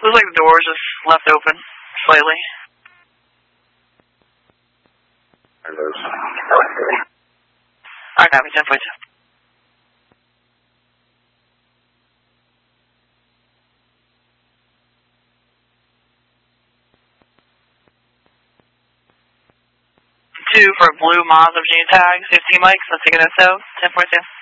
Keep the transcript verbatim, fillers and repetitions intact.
Looks like the door's just left open slightly. Alright, copy, ten point two. Two for blue Mazda Virginia tag, fifteen mics, let's take it at south, ten point two.